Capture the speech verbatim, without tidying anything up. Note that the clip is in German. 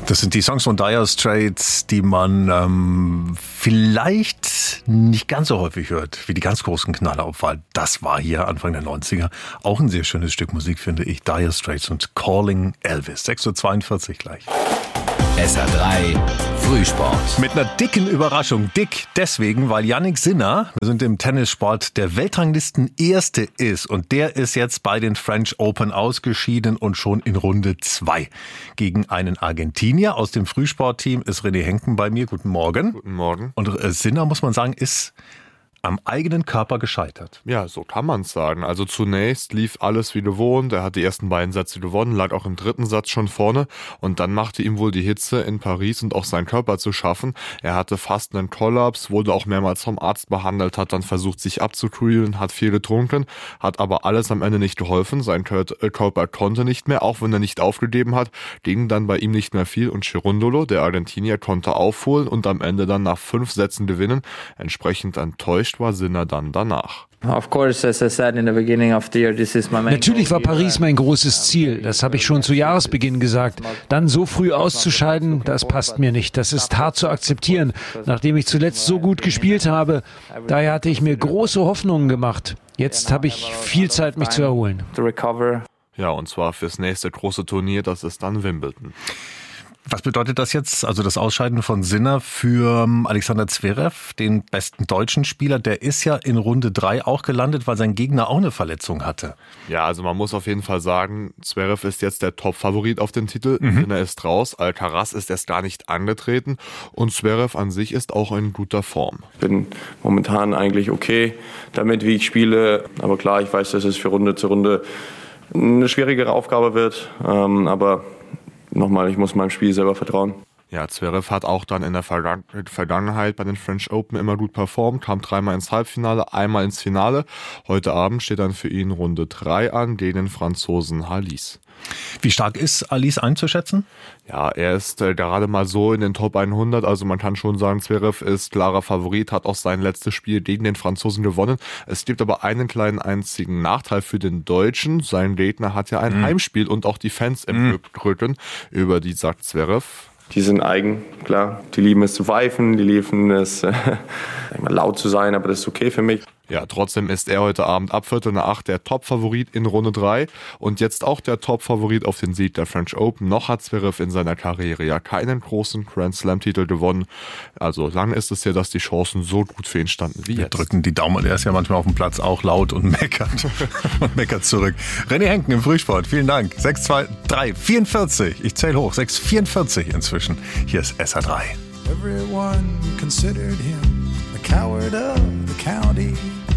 Das sind die Songs von Dire Straits, die man ähm, vielleicht nicht ganz so häufig hört, wie die ganz großen Knaller. Obwohl, das war hier Anfang der neunziger auch ein sehr schönes Stück Musik, finde ich. Dire Straits und Calling Elvis. sechs Uhr zweiundvierzig gleich. S R drei Frühsport. Mit einer dicken Überraschung. Dick deswegen, weil Jannik Sinner, wir sind im Tennissport, der Weltranglisten-Erste ist. Und der ist jetzt bei den French Open ausgeschieden und schon in Runde zwei. Gegen einen Argentinier aus dem Frühsportteam ist René Henken bei mir. Guten Morgen. Guten Morgen. Und Sinner, muss man sagen, ist am eigenen Körper gescheitert. Ja, so kann man es sagen. Also zunächst lief alles wie gewohnt. Er hat die ersten beiden Sätze gewonnen, lag auch im dritten Satz schon vorne. Und dann machte ihm wohl die Hitze in Paris und auch sein Körper zu schaffen. Er hatte fast einen Kollaps, wurde auch mehrmals vom Arzt behandelt, hat dann versucht, sich abzukühlen, hat viel getrunken, hat aber alles am Ende nicht geholfen. Sein Körper konnte nicht mehr, auch wenn er nicht aufgegeben hat, ging dann bei ihm nicht mehr viel. Und Cerundolo, der Argentinier, konnte aufholen und am Ende dann nach fünf Sätzen gewinnen. Entsprechend enttäuscht war Sinner dann danach. Natürlich war Paris mein großes Ziel. Das habe ich schon zu Jahresbeginn gesagt. Dann so früh auszuscheiden, das passt mir nicht. Das ist hart zu akzeptieren, nachdem ich zuletzt so gut gespielt habe. Daher hatte ich mir große Hoffnungen gemacht. Jetzt habe ich viel Zeit, mich zu erholen. Ja, und zwar fürs nächste große Turnier, das ist dann Wimbledon. Was bedeutet das jetzt, also das Ausscheiden von Sinner für Alexander Zverev, den besten deutschen Spieler? Der ist ja in Runde drei auch gelandet, weil sein Gegner auch eine Verletzung hatte. Ja, also man muss auf jeden Fall sagen, Zverev ist jetzt der Top-Favorit auf den Titel. Mhm. Sinner ist raus, Alcaraz ist erst gar nicht angetreten und Zverev an sich ist auch in guter Form. Ich bin momentan eigentlich okay damit, wie ich spiele. Aber klar, ich weiß, dass es für Runde zu Runde eine schwierigere Aufgabe wird. Ähm, aber Nochmal, ich muss meinem Spiel selber vertrauen. Ja, Zverev hat auch dann in der Vergangen- Vergangenheit bei den French Open immer gut performt, kam dreimal ins Halbfinale, einmal ins Finale. Heute Abend steht dann für ihn Runde drei an gegen den Franzosen Halis. Wie stark ist Alice einzuschätzen? Ja, er ist äh, gerade mal so in den Top hundert, also man kann schon sagen, Zverev ist klarer Favorit, hat auch sein letztes Spiel gegen den Franzosen gewonnen. Es gibt aber einen kleinen einzigen Nachteil für den Deutschen. Sein Gegner hat ja ein mhm. Heimspiel und auch die Fans im mhm. Rücken, über die sagt Zverev. Die sind eigen, klar. Die lieben es zu pfeifen, die lieben es äh, laut zu sein, aber das ist okay für mich. Ja, trotzdem ist er heute Abend ab Viertel nach acht der Top-Favorit in Runde drei und jetzt auch der Top-Favorit auf den Sieg der French Open. Noch hat Zverev in seiner Karriere ja keinen großen Grand-Slam-Titel gewonnen. Also lange ist es ja, dass die Chancen so gut für ihn standen wie Wir jetzt. drücken die Daumen. Er ist ja manchmal auf dem Platz auch laut und meckert und meckert zurück. René Henken im Frühsport, vielen Dank. sechs zwei drei vierundvierzig. Ich zähle hoch. sechs vierundvierzig inzwischen. Hier ist S R drei. Everyone considered him a coward of